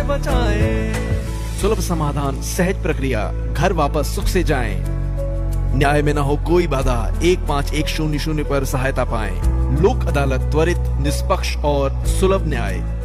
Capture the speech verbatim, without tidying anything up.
बचाए। सुलभ समाधान, सहज प्रक्रिया, घर वापस सुख से जाएं। न्याय में न हो कोई बाधा, एक पाँच एक शून्य शून्य पर सहायता पाएं। लोक अदालत, त्वरित, निष्पक्ष और सुलभ न्याय।